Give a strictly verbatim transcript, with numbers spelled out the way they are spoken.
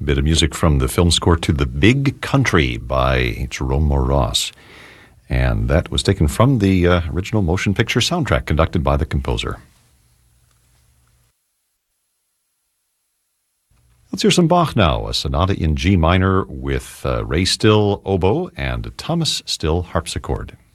bit of music from the film score to The Big Country by Jerome Moore Ross. And that was taken from the uh, original motion picture soundtrack conducted by the composer. Let's hear some Bach now, a sonata in G minor with uh, Ray Still oboe and Thomas Still harpsichord.